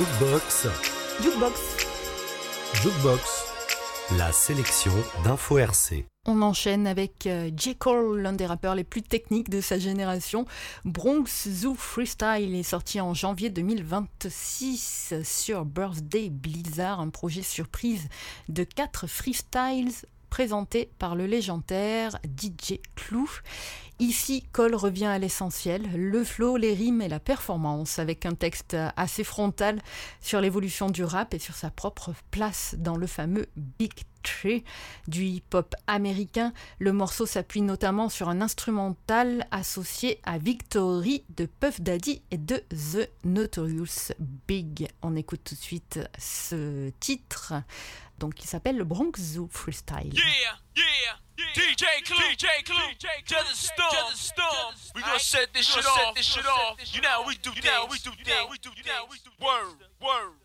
Jukebox, Jukebox. Jukebox, la sélection d'Info RC. On enchaîne avec J. Cole, l'un des rappeurs les plus techniques de sa génération. Bronx Zoo Freestyle est sorti en janvier 2026 sur Birthday Blizzard, un projet surprise de 4 freestyles présentés par le légendaire DJ Clue. Ici, Cole revient à l'essentiel, le flow, les rimes et la performance, avec un texte assez frontal sur l'évolution du rap et sur sa propre place dans le fameux Big Tree du hip-hop américain. Le morceau s'appuie notamment sur un instrumental associé à Victory de Puff Daddy et de The Notorious Big. On écoute tout de suite ce titre, donc qui s'appelle le Bronx Zoo Freestyle. Yeah. DJ Clue, to the storm. We gonna set this shit off. You know how we do things. Word.